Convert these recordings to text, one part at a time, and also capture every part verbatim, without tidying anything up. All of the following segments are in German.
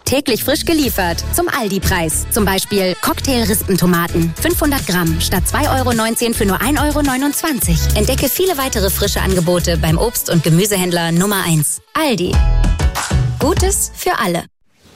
Täglich frisch geliefert. Zum Aldi-Preis. Zum Beispiel Cocktail-Rispentomaten. fünfhundert Gramm statt zwei Euro neunzehn für nur ein Euro neunundzwanzig. Entdecke viele weitere frische Angebote beim Obst- und Gemüsehändler Nummer eins. Aldi. Gutes für alle.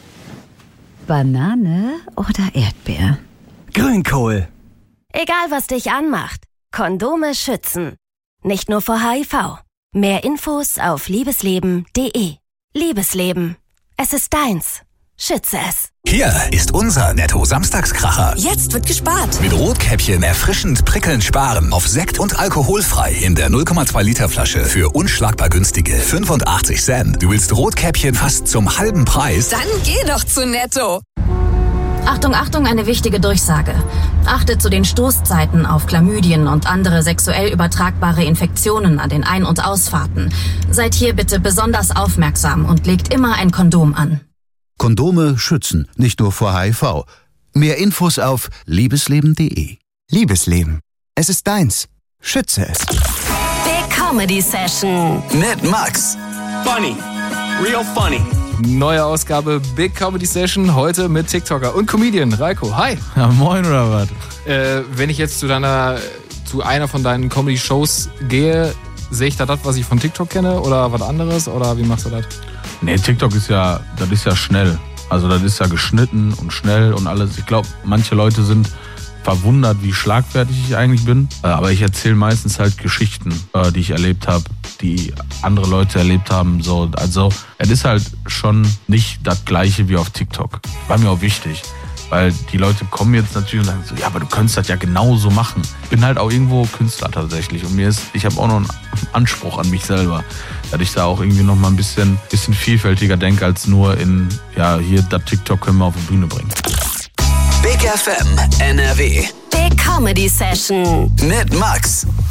Banane oder Erdbeer? Grünkohl. Egal, was dich anmacht. Kondome schützen. Nicht nur vor H I V. Mehr Infos auf liebesleben punkt de. Liebesleben. Es ist deins. Schütze es. Hier ist unser Netto-Samstagskracher. Jetzt wird gespart. Mit Rotkäppchen erfrischend prickelnd sparen. Auf Sekt und alkoholfrei in der null Komma zwei Liter Flasche für unschlagbar günstige fünfundachtzig Cent. Du willst Rotkäppchen fast zum halben Preis? Dann geh doch zu Netto. Achtung, Achtung, eine wichtige Durchsage. Achtet zu den Stoßzeiten auf Chlamydien und andere sexuell übertragbare Infektionen an den Ein- und Ausfahrten. Seid hier bitte besonders aufmerksam und legt immer ein Kondom an. Kondome schützen, nicht nur vor H I V. Mehr Infos auf liebesleben punkt de. Liebesleben. Es ist deins. Schütze es. Big Comedy Session. Mit Max. Funny. Real funny. Neue Ausgabe Big Comedy Session, heute mit TikToker und Comedian Reiko. Hi. Ja, moin oder was? Äh, wenn ich jetzt zu deiner, zu einer von deinen Comedy-Shows gehe, sehe ich da das, was ich von TikTok kenne oder was anderes oder wie machst du das? Nee, TikTok ist ja, das ist ja schnell. Also das ist ja geschnitten und schnell und alles. Ich glaube, manche Leute sind verwundert, wie schlagfertig ich eigentlich bin. Aber ich erzähle meistens halt Geschichten, die ich erlebt habe, die andere Leute erlebt haben. So, also es ist halt schon nicht das Gleiche wie auf TikTok. War mir auch wichtig. Weil die Leute kommen jetzt natürlich und sagen so, ja, aber du könntest das ja genauso machen. Ich bin halt auch irgendwo Künstler tatsächlich. Und mir ist, ich habe auch noch einen Anspruch an mich selber, dass ich da auch irgendwie noch mal ein bisschen, bisschen vielfältiger denke, als nur in, ja, hier, das TikTok können wir auf die Bühne bringen. Big F M N R W. Big Comedy Session. Mit Max.